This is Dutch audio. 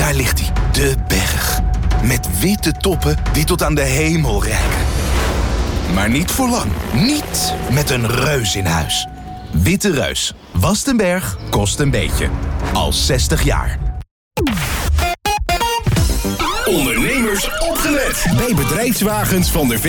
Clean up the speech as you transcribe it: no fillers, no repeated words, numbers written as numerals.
Daar ligt hij, de berg. Met witte toppen die tot aan de hemel reiken. Maar niet voor lang. Niet met een reus in huis. Witte Reus. Wast een berg, kost een beetje. Al 60 jaar. Ondernemers opgelet. Bij bedrijfswagens van de